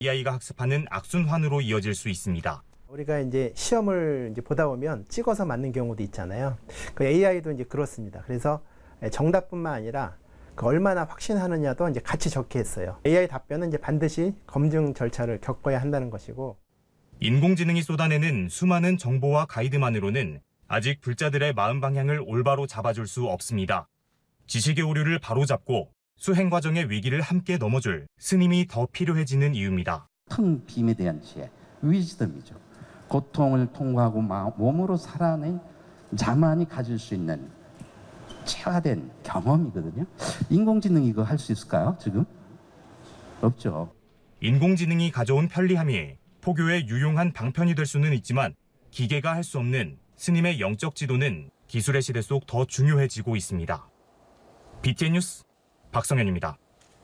AI가 학습하는 악순환으로 이어질 수 있습니다. 우리가 이제 시험을 이제 보다 보면 찍어서 맞는 경우도 있잖아요. 그 AI도 이제 그렇습니다. 그래서 정답뿐만 아니라 그 얼마나 확신하느냐도 이제 같이 적게 했어요. AI 답변은 이제 반드시 검증 절차를 겪어야 한다는 것이고. 인공지능이 쏟아내는 수많은 정보와 가이드만으로는 아직 불자들의 마음 방향을 올바로 잡아줄 수 없습니다. 지식의 오류를 바로잡고 수행 과정의 위기를 함께 넘어줄 스님이 더 필요해지는 이유입니다. 큰 빔에 대한 지혜, 위즈덤이죠. 고통을 통과하고 몸으로 살아낸 자만이 가질 수 있는 체화된 경험이거든요. 인공지능이 이거 할 수 있을까요, 지금? 없죠. 인공지능이 가져온 편리함이 포교의 유용한 방편이 될 수는 있지만 기계가 할 수 없는 스님의 영적 지도는 기술의 시대 속 더 중요해지고 있습니다. BTN 뉴스 박성현입니다.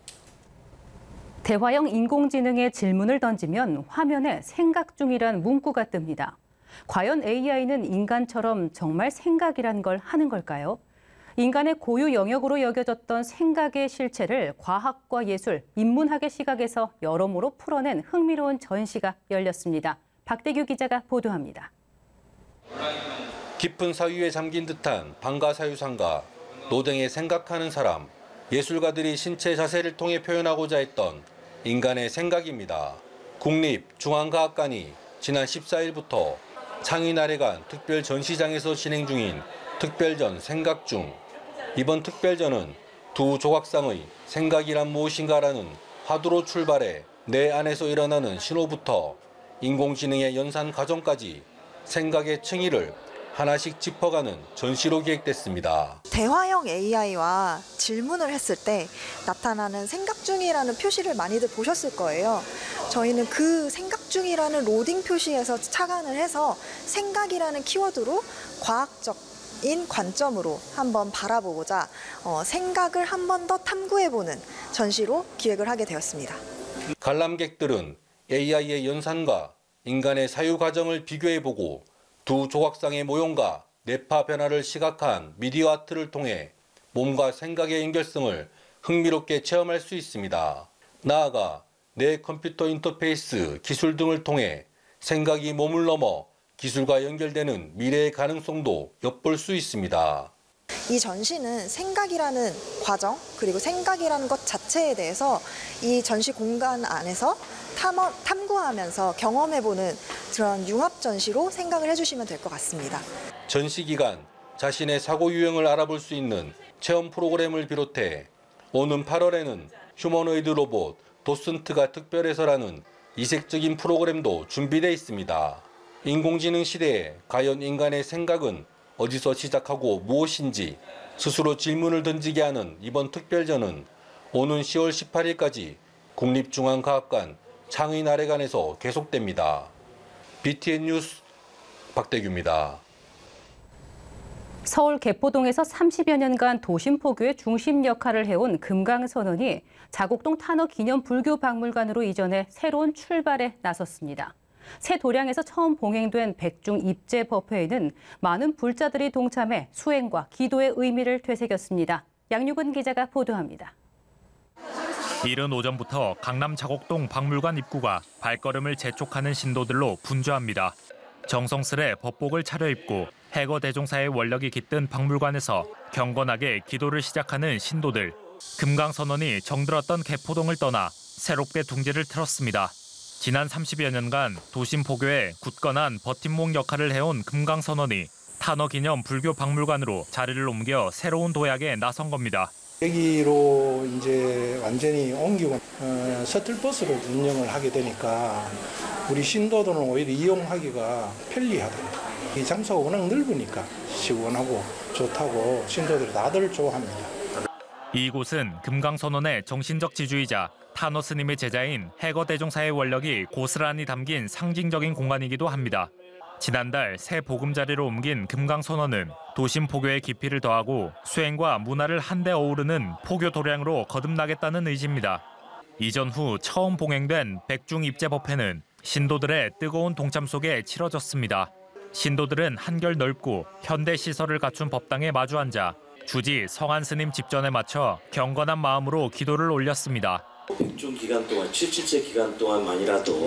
대화형 인공지능에 질문을 던지면 화면에 생각 중이란 문구가 뜹니다. 과연 AI는 인간처럼 정말 생각이란 걸 하는 걸까요? 인간의 고유 영역으로 여겨졌던 생각의 실체를 과학과 예술, 인문학의 시각에서 여러모로 풀어낸 흥미로운 전시가 열렸습니다. 박대규 기자가 보도합니다. 깊은 사유에 잠긴 듯한 방가사유상과 노댕에 생각하는 사람, 예술가들이 신체 자세를 통해 표현하고자 했던 인간의 생각입니다. 국립중앙과학관이 지난 14일부터 창의나래관 특별 전시장에서 진행 중인 특별전 생각중. 이번 특별전은 두 조각상의 생각이란 무엇인가라는 화두로 출발해 내 안에서 일어나는 신호부터 인공지능의 연산 과정까지 생각의 층위를 하나씩 짚어가는 전시로 기획됐습니다. 대화형 AI와 질문을 했을 때 나타나는 생각 중이라는 표시를 많이들 보셨을 거예요. 저희는 그 생각 중이라는 로딩 표시에서 착안을 해서 생각이라는 키워드로 과학적인 관점으로 한번 바라보고자 생각을 한 번 더 탐구해보는 전시로 기획을 하게 되었습니다. 관람객들은 AI의 연산과 인간의 사유 과정을 비교해보고 두 조각상의 모형과 뇌파 변화를 시각한 미디어 아트를 통해 몸과 생각의 연결성을 흥미롭게 체험할 수 있습니다. 나아가 뇌 컴퓨터 인터페이스 기술 등을 통해 생각이 몸을 넘어 기술과 연결되는 미래의 가능성도 엿볼 수 있습니다. 이 전시는 생각이라는 과정 그리고 생각이라는 것 자체에 대해서 이 전시 공간 안에서 탐구하면서 경험해보는 그런 융합 전시로 생각을 해주시면 될 것 같습니다. 전시 기간 자신의 사고 유형을 알아볼 수 있는 체험 프로그램을 비롯해 오는 8월에는 휴머노이드 로봇 도슨트가 특별해서라는 이색적인 프로그램도 준비되어 있습니다. 인공지능 시대에 과연 인간의 생각은 어디서 시작하고 무엇인지 스스로 질문을 던지게 하는 이번 특별전은 오는 10월 18일까지 국립중앙과학관 창의나래관에서 계속됩니다. BTN 뉴스 박대규입니다. 서울 개포동에서 30여 년간 도심 포교의 중심 역할을 해온 금강선원이 자곡동 탄어기념 불교박물관으로 이전해 새로운 출발에 나섰습니다. 새 도량에서 처음 봉행된 백중 입제 법회에는 많은 불자들이 동참해 수행과 기도의 의미를 되새겼습니다. 양유근 기자가 보도합니다. 이른 오전부터 강남 자곡동 박물관 입구가 발걸음을 재촉하는 신도들로 분주합니다. 정성스레 법복을 차려입고 해거 대종사의 원력이 깃든 박물관에서 경건하게 기도를 시작하는 신도들. 금강선원이 정들었던 개포동을 떠나 새롭게 둥지를 틀었습니다. 지난 30여 년간 도심 포교에 굳건한 버팀목 역할을 해온 금강선원이 탄어기념 불교박물관으로 자리를 옮겨 새로운 도약에 나선 겁니다. 여기로 이제 완전히 옮기고 셔틀버스를 운영을 하게 되니까 우리 신도들은 오히려 이용하기가 편리하더라고요. 이 장소가 워낙 넓으니까 시원하고 좋다고 신도들이 다들 좋아합니다. 이곳은 금강선원의 정신적 지주이자 탄어 스님의 제자인 해거 대종사의 원력이 고스란히 담긴 상징적인 공간이기도 합니다. 지난달 새 보금자리로 옮긴 금강선원은 도심 포교의 깊이를 더하고 수행과 문화를 한데 어우르는 포교 도량으로 거듭나겠다는 의지입니다. 이전 후 처음 봉행된 백중 입제 법회는 신도들의 뜨거운 동참 속에 치러졌습니다. 신도들은 한결 넓고 현대 시설을 갖춘 법당에 마주 앉아 주지 성안 스님 집전에 맞춰 경건한 마음으로 기도를 올렸습니다. 백중 기간 동안, 77째 기간 동안만이라도